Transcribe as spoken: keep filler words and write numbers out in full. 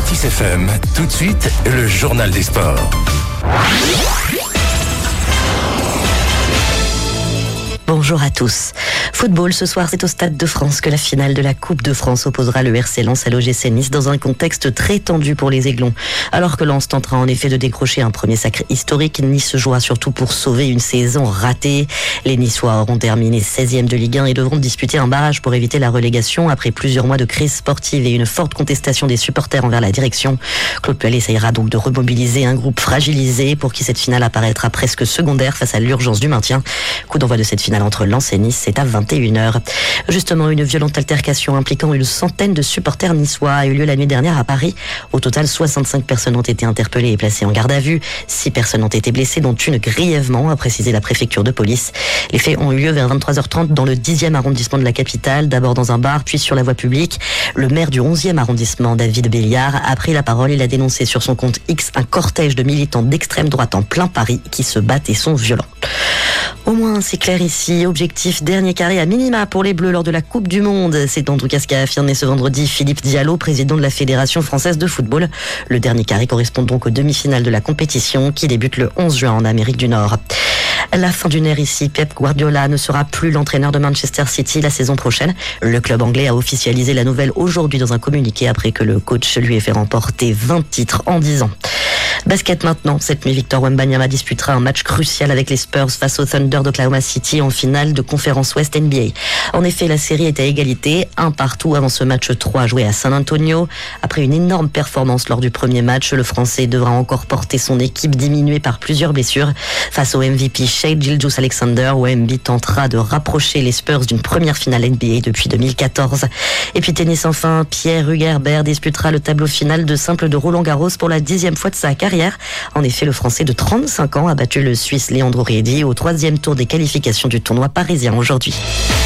Altice F M, tout de suite, le journal des sports. Bonjour à tous. Football, ce soir, c'est au Stade de France que la finale de la Coupe de France opposera le R C Lens à l'O G C Nice dans un contexte très tendu pour les Aiglons. Alors que Lens tentera en effet de décrocher un premier sacre historique, Nice jouera surtout pour sauver une saison ratée. Les Niçois auront terminé seizième de Ligue un et devront disputer un barrage pour éviter la relégation après plusieurs mois de crise sportive et une forte contestation des supporters envers la direction. Claude Puel essayera donc de remobiliser un groupe fragilisé pour qui cette finale apparaîtra presque secondaire face à l'urgence du maintien. Coup d'envoi de cette finale entre Lens et Nice, c'est à vingt et une heures. Justement, une violente altercation impliquant une centaine de supporters niçois a eu lieu la nuit dernière à Paris. Au total, soixante-cinq personnes ont été interpellées et placées en garde à vue. Six personnes ont été blessées, dont une grièvement, a précisé la préfecture de police. Les faits ont eu lieu vers vingt-trois heures trente dans le dixième arrondissement de la capitale, d'abord dans un bar, puis sur la voie publique. Le maire du onzième arrondissement, David Béliard, a pris la parole. Il a dénoncé sur son compte X un cortège de militants d'extrême droite en plein Paris qui se battent et sont violents. Au moins, c'est clair ici. Objectif dernier carré à minima pour les Bleus lors de la Coupe du Monde. C'est en tout cas ce qu'a affirmé ce vendredi Philippe Diallo, président de la Fédération française de football. Le dernier carré correspond donc aux demi-finales de la compétition qui débute le onze juin en Amérique du Nord. La fin d'une ère ici, Pep Guardiola ne sera plus l'entraîneur de Manchester City la saison prochaine. Le club anglais a officialisé la nouvelle aujourd'hui dans un communiqué après que le coach lui ait fait remporter vingt titres en dix ans. Basket maintenant, cette nuit, Victor Wembanyama disputera un match crucial avec les Spurs face au Thunder d'Oklahoma City en finale de conférence Ouest N B A. En effet, la série est à égalité, un partout avant ce match trois joué à San Antonio. Après une énorme performance lors du premier match, le Français devra encore porter son équipe diminuée par plusieurs blessures. Face au M V P Shai Gilgeous-Alexander, Wemby tentera de rapprocher les Spurs d'une première finale N B A depuis deux mille quatorze. Et puis tennis enfin, Pierre Hugerbert disputera le tableau final de simple de Roland-Garros pour la dixième fois de sa carrière. En effet, le Français de trente-cinq ans a battu le Suisse Leandro Reddy au troisième tour des qualifications du tournoi parisien aujourd'hui.